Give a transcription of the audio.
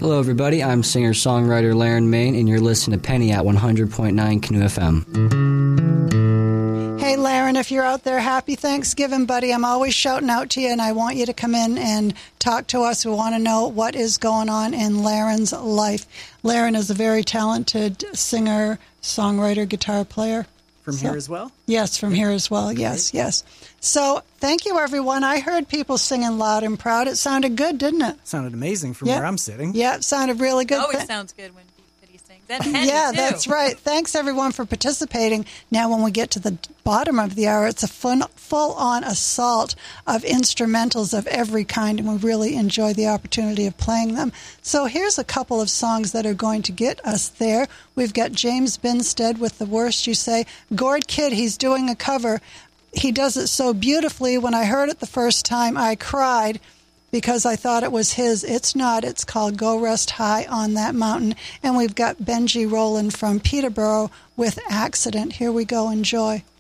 Hello, everybody. I'm singer-songwriter Laren Main, and you're listening to Penny at 100.9 Canoe FM. Hey, Laren, if you're out there, happy Thanksgiving, buddy. I'm always shouting out to you, and I want you to come in and talk to us. We want to know what is going on in Laren's life. Laren is a very talented singer, songwriter, guitar player. From here as well? Yes, from here as well. Yes, yes. So thank you, everyone. I heard people singing loud and proud. It sounded good, didn't it? Sounded amazing from where I'm sitting. Yeah, it sounded really good. It always sounds good when Penny sings. And Penny, yeah, too. That's right. Thanks, everyone, for participating. Now, when we get to the bottom of the hour, it's a full-on assault of instrumentals of every kind, and we really enjoy the opportunity of playing them. So here's a couple of songs that are going to get us there. We've got James Binstead with The Worst You Say. Gord Kidd, he's doing a cover. He does it so beautifully. When I heard it the first time, I cried because I thought it was his. It's not. It's called Go Rest High on That Mountain. And we've got Benji Rowland from Peterborough with Accident. Here we go. Enjoy.